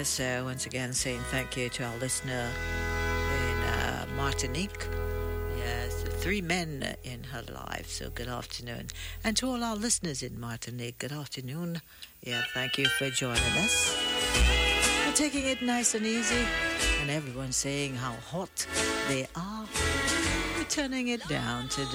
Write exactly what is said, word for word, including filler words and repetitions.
Yes, uh, once again saying thank you to our listener in uh, Martinique. Yes, three men in her life, so good afternoon. And to all our listeners in Martinique, good afternoon. Yeah, thank you for joining us. We're taking it nice and easy, and everyone's saying how hot they are. We're turning it down today.